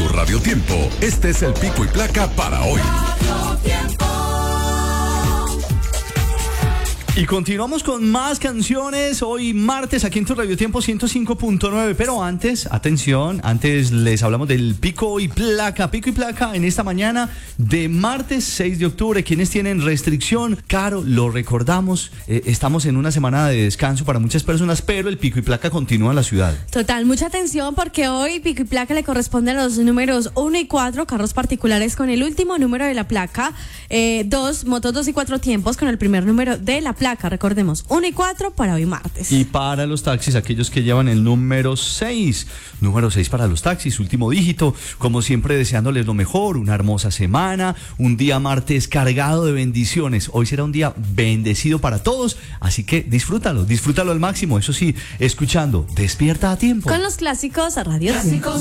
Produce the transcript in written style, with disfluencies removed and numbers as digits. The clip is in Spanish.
tu Radio Tiempo, este es el pico y placa para hoy. Y continuamos con más canciones hoy martes aquí en tu Radio Tiempo 105.9, pero antes, atención, antes les hablamos del pico y placa en esta mañana de martes 6 de octubre. Quienes tienen restricción, Caro, lo recordamos, estamos en una semana de descanso para muchas personas, pero el pico y placa continúa en la ciudad. Total, mucha atención porque hoy pico y placa le corresponde a los números 1 y 4, carros particulares con el último número de la placa, 2, motos 2 y 4 tiempos con el primer número de la placa. Recordemos, 1 y 4 para hoy martes. Y para los taxis, aquellos que llevan el número 6 para los taxis, último dígito, como siempre deseándoles lo mejor, una hermosa semana, un día martes cargado de bendiciones. Hoy será un día bendecido para todos, así que disfrútalo al máximo, eso sí, escuchando Despierta a Tiempo. Con los clásicos a Radio Tiempo.